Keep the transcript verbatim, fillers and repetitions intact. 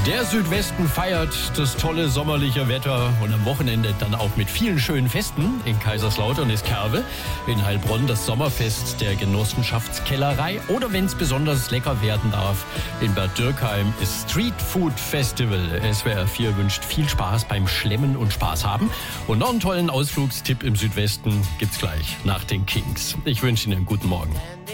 Der Südwesten feiert das tolle sommerliche Wetter und am Wochenende dann auch mit vielen schönen Festen. In Kaiserslautern ist Kerwe, in Heilbronn das Sommerfest der Genossenschaftskellerei oder wenn es besonders lecker werden darf, in Bad Dürkheim ist Street Food Festival. S W R vier wünscht viel Spaß beim Schlemmen und Spaß haben. Und noch einen tollen Ausflugstipp im Südwesten gibt's gleich nach den Kings. Ich wünsche Ihnen einen guten Morgen.